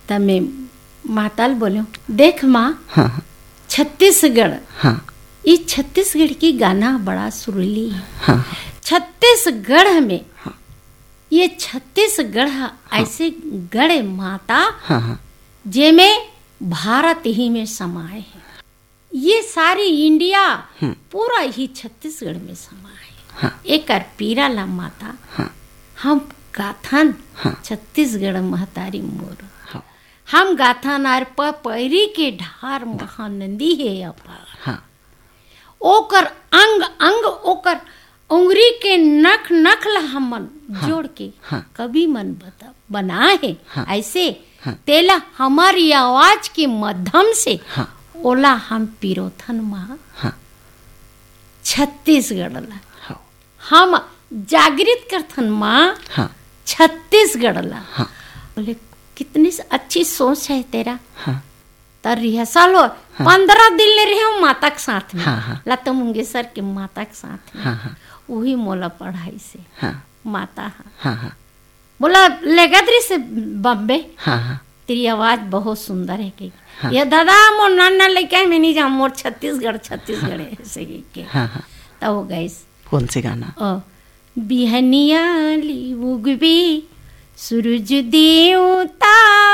तब मैं माताल बोलो, देख माँ, हाँ छत्तीसगढ़, हाँ इस छत्तीसगढ़ की गाना बड़ा सुरीली है। हाँ छत्तीसगढ़ में ये छत्तीसगढ़ ऐसे गढ़ माता हाँ हाँ जे में भारत ही में समाये है। ये सारी इंडिया पूरा ही छत्तीसगढ़ में समाये है। हाँ। एक पीरा ला माता हाँ हम गाथन हाँ। छत्तीसगढ़ महतारी मोर, हाँ हम गाथन आर पैरी के ढार महानंदी है अपार। हाँ ओकर अंग अंग ओकर उंगरी के नख नख ला हमन जोड़ के हाँ। कभी मन बना है। हाँ। ऐसे हाँ। तेला हमारी आवाज के माध्यम से हाँ। ओला हम पिरोथन माँ हाँ। छत्तीसगढ़ ला हाँ। हम जागृत करथन माँ हाँ। छत्तीसगढ़ ला। हाँ। बोले कितनी अच्छी सोच है तेरा। हाँ। तर रिहर्सल हो 15 दिन ले रहे हो माता के साथ में। हाँ, हाँ। लता मंगेशकर के माता के साथ में। हाँ, हाँ। वही मोला पढ़ाई से हाँ। माता हाँ, हाँ। बोला लेगद्री से बम्बे, हाँ, हाँ। तेरी आवाज बहुत सुंदर है कि ये दादा मोर नाना लेके मैं नहीं जाऊँ, मोर छत्तीसगढ़ छत्तीसगढ़ है ऐसे के। हाँ, हाँ। तब हो गई कौन से गाना? बिहनिया ली उगबी सूरज देवता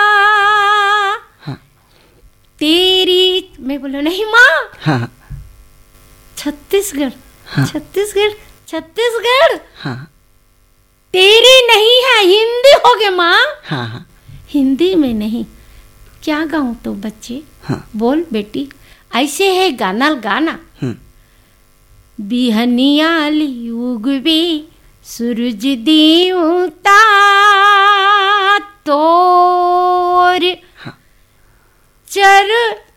तेरी, मैं बोलो नहीं माँ, हाँ। छत्तीसगढ़ हाँ। छत्तीसगढ़ छत्तीसगढ़ हाँ। तेरी नहीं है, हिंदी हो गए माँ। हाँ, हाँ। हिंदी में नहीं, क्या गाऊं तो बच्चे? हाँ। बोल बेटी, ऐसे है गाना गाना। हम्म। बिहनिया ली उगबी सूरज देवता तोर हाँ। चर